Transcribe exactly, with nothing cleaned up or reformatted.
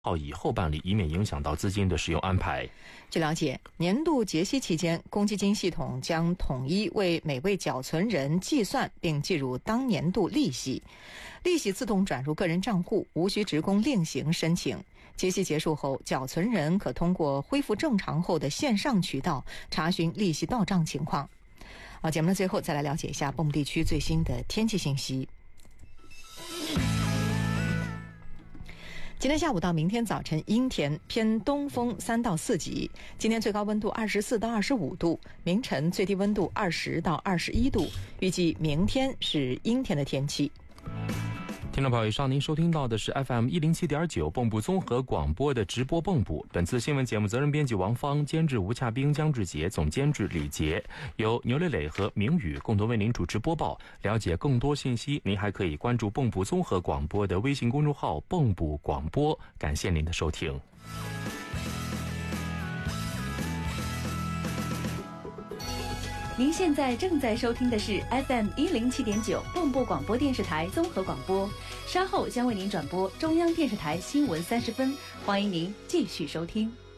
号以后办理，以免影响到资金的使用安排。 据了解，年度结息期间，公积金系统将统一为每位缴存人计算并计入当年度利息，利息自动转入个人账户，无需职工另行申请。结息结束后，缴存人可通过恢复正常后的线上渠道查询利息到账情况。好，节目的最后再来了解一下蚌埠地区最新的天气信息。今天下午到明天早晨阴天，偏东风三到四级。今天最高温度二十四到二十五度，明晨最低温度二十到二十一度。预计明天是阴天的天气。 听众朋友，以上您收听到的是 F M 一零七点九蚌埠综合广播的直播蚌埠。本次新闻节目责任编辑王芳，监制吴洽冰、江志杰，总监制李杰，由牛磊磊和明宇共同为您主持播报。了解更多信息，您还可以关注蚌埠综合广播的微信公众号蚌埠广播。感谢您的收听。 您现在正在收听的是 F M 一零七点九蚌埠广播电视台综合广播，稍后将为您转播中央电视台新闻三十分，欢迎您继续收听。